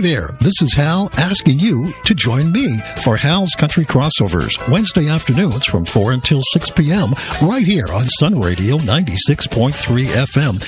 there, this is Hal asking you to join me for Hal's Country Crossovers, Wednesday afternoons from 4 until 6 p.m., right here on Sun Radio 96.3 FM.